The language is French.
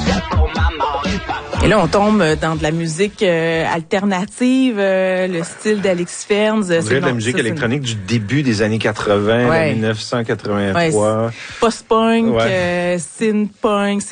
Et là, on tombe dans de la musique alternative, le style d'Alex Ferns. C'est de la musique électronique du début des années 80, 1983. Post-punk, synth-punk.